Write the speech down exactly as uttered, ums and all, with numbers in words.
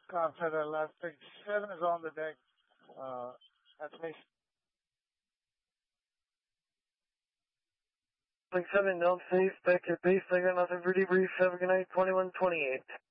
After the last pick, seven is on the deck. Uh, that's me. Like seven, don't safe, back at base, I got nothing for debrief, have a good night, twenty-one twenty-eight.